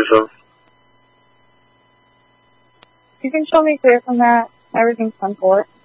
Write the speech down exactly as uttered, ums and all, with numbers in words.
of. You can show me clear from that. Everything's ten four.